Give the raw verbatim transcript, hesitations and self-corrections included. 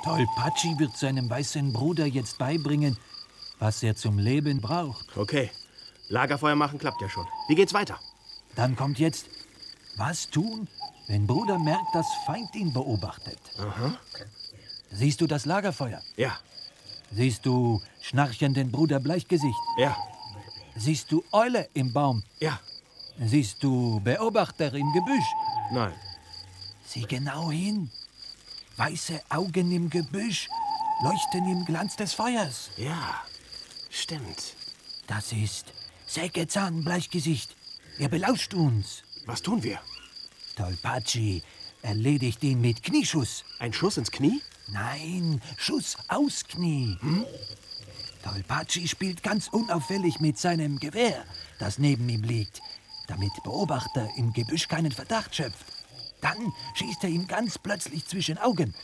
Tolpatschi wird seinem weißen Bruder jetzt beibringen, was er zum Leben braucht. Okay. Lagerfeuer machen klappt ja schon. Wie geht's weiter? Dann kommt jetzt, was tun, wenn Bruder merkt, dass Feind ihn beobachtet. Aha. Siehst du das Lagerfeuer? Ja. Siehst du schnarchenden Bruder Bleichgesicht? Ja. Siehst du Eule im Baum? Ja. Siehst du Beobachter im Gebüsch? Nein. Sieh genau hin. Weiße Augen im Gebüsch leuchten im Glanz des Feuers. Ja, stimmt. Das ist Sägezahn Bleichgesicht. Er belauscht uns. Was tun wir? Tolpatschi erledigt ihn mit Knieschuss. Ein Schuss ins Knie? Nein, Schuss aus Knie. Hm? Tolpatschi spielt ganz unauffällig mit seinem Gewehr, das neben ihm liegt, damit Beobachter im Gebüsch keinen Verdacht schöpft. Dann schießt er ihm ganz plötzlich zwischen Augen.